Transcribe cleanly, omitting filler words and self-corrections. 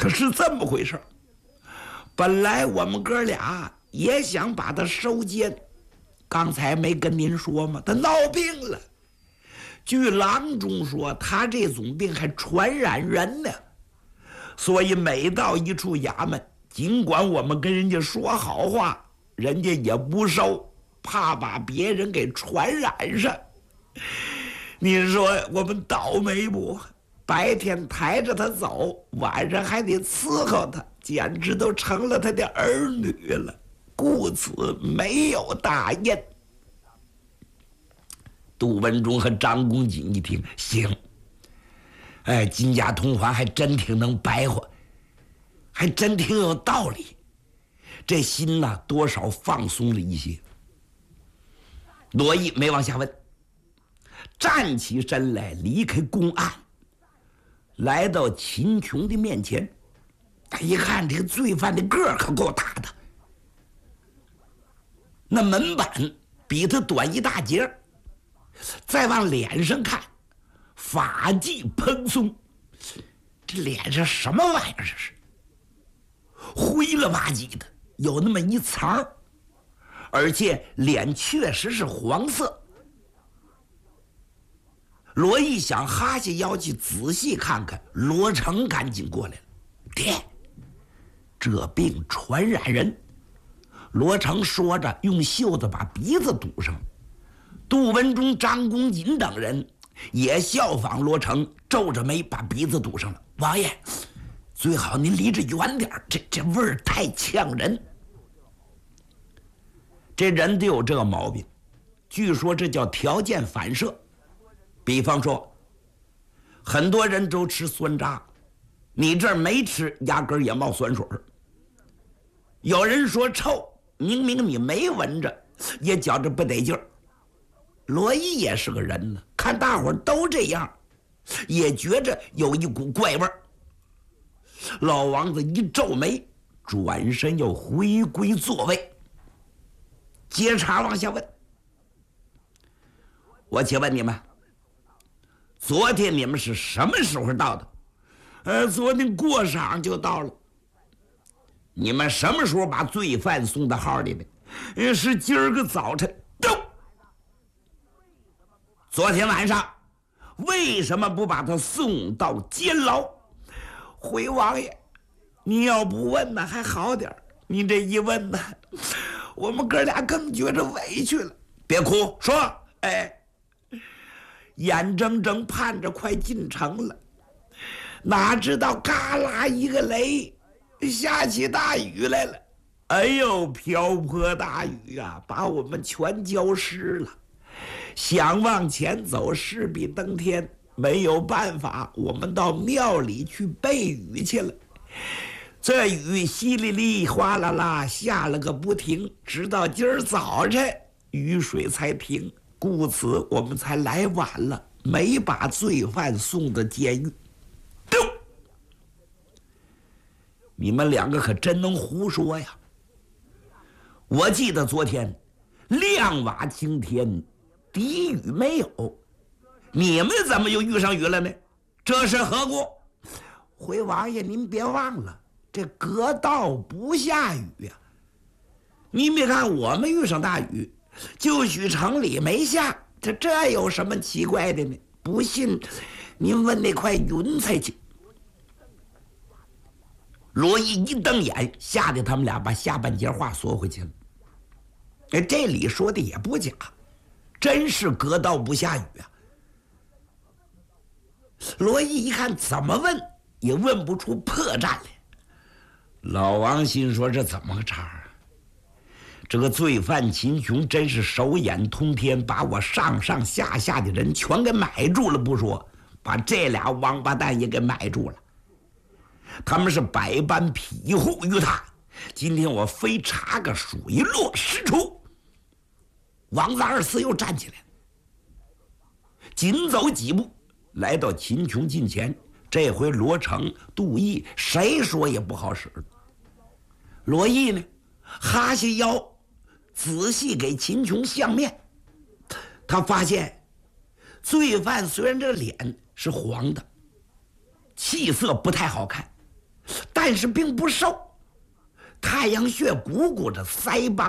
可是这么回事，本来我们哥俩也想把他收监，刚才没跟您说吗？他闹病了。据郎中说，他这种病还传染人呢，所以每到一处衙门，尽管我们跟人家说好话，人家也不收，怕把别人给传染上。你说我们倒霉不？白天抬着他走，晚上还得伺候他，简直都成了他的儿女了，故此没有大宴。杜文忠和张公瑾一听，行，哎，金家同环还真挺能白话，还真挺有道理，这心呐多少放松了一些。罗毅没往下问，站起身来，离开公案，来到秦琼的面前。他一看，这个罪犯的个儿可够大的，那门板比他短一大截，再往脸上看，发髻蓬松，这脸上什么玩意儿？这是灰了吧唧的，有那么一层，而且脸确实是黄色。罗毅想哈下腰去仔细看看，罗成赶紧过来了。爹，这病传染人。罗成说着，用袖子把鼻子堵上。杜文忠、张公瑾等人也效仿罗成，皱着眉把鼻子堵上了。王爷，最好您离着远点，这味儿太呛人。这人都有这个毛病，据说这叫条件反射。比方说，很多人都吃酸渣，你这儿没吃，压根儿也冒酸水。有人说臭，明明你没闻着，也觉着不得劲儿。罗毅也是个人呢，看大伙儿都这样，也觉着有一股怪味儿。老王子一皱眉，转身又回归座位，接茬往下问。我且问你们，昨天你们是什么时候到的？昨天过晌就到了。你们什么时候把罪犯送到号里的？是今儿个早晨。昨天晚上为什么不把他送到监牢？回王爷，你要不问呢还好点，你这一问呢，我们哥俩更觉着委屈了。别哭，说，哎，眼睁睁盼着快进城了，哪知道嘎啦一个雷，下起大雨来了。哎呦，瓢泼大雨啊，把我们全浇湿了。想往前走，势比登天，没有办法，我们到庙里去避雨去了。这雨淅沥沥哗啦啦下了个不停，直到今儿早晨雨水才停，故此我们才来晚了，没把罪犯送到监狱。你们两个可真能胡说呀！我记得昨天亮瓦晴天，滴雨没有，你们怎么又遇上雨了呢？这是何故？回王爷，您别忘了，这隔道不下雨呀。你别看我们遇上大雨，就许城里没下，这有什么奇怪的呢？不信，您问那块云彩去。罗毅一瞪眼，吓得他们俩把下半截话缩回去了。这里说的也不假，真是隔道不下雨啊。罗毅一看怎么问也问不出破绽来。老王心说这怎么个茬啊？这个罪犯秦琼真是手眼通天，把我上上下下的人全给买住了不说，把这俩王八蛋也给买住了。他们是百般庇护于他，今天我非查个水落石出。王子二四又站起来，紧走几步来到秦琼近前。这回罗成、杜毅谁说也不好使。罗毅呢，哈下腰，仔细给秦琼相面。他发现罪犯虽然这脸是黄的，气色不太好看，但但是并不熟。太阳穴鼓鼓的腮帮